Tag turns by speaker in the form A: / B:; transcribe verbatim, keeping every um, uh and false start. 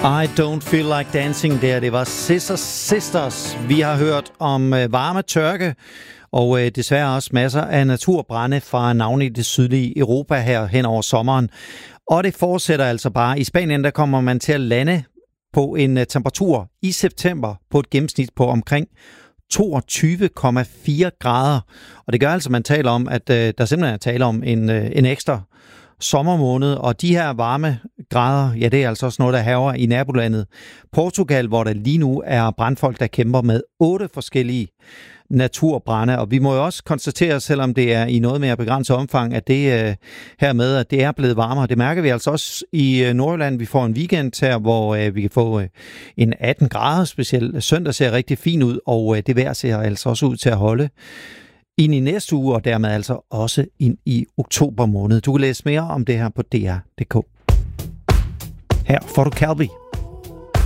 A: I don't feel like dancing der. Det var Scissor Sisters. Vi har hørt om øh, varme tørke og øh, desværre også masser af naturbrande fra navne i det sydlige Europa her hen over sommeren. Og det fortsætter altså bare. I Spanien der kommer man til at lande på en uh, temperatur i september på et gennemsnit på omkring toogtyve komma fire grader. Og det gør altså, man taler om, at uh, der simpelthen er tale om en, uh, en ekstra sommermåned, og de her varme grader, ja, det er altså også noget, der hærger i nabolandet Portugal, hvor der lige nu er brandfolk, der kæmper med otte forskellige naturbrande, og vi må jo også konstatere, selvom det er i noget mere begrænset omfang, at det øh, hermed, at det er blevet varmere. Det mærker vi altså også i øh, Nordjylland. Vi får en weekend her, hvor øh, vi kan få øh, en atten grader, specielt søndag ser rigtig fint ud, og øh, det vejr ser altså også ud til at holde ind i næste uge, og dermed altså også ind i oktober måned. Du kan læse mere om det her på D R punktum d k. Her får du Calvi.